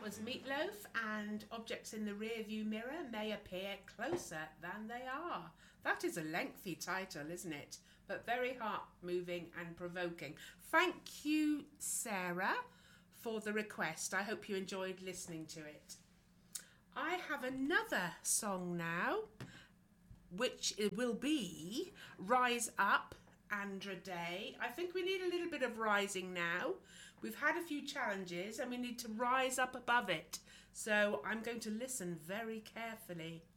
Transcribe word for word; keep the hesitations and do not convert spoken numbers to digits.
that was Meatloaf, and objects in the rearview mirror may appear closer than they are. That is a lengthy title, isn't it? But very heart-moving and provoking. Thank you, Sarah, for the request. I hope you enjoyed listening to it. I have another song now, which will be Rise Up, Andra Day. I think we need a little bit of rising now. We've had a few challenges and we need to rise up above it. So I'm going to listen very carefully.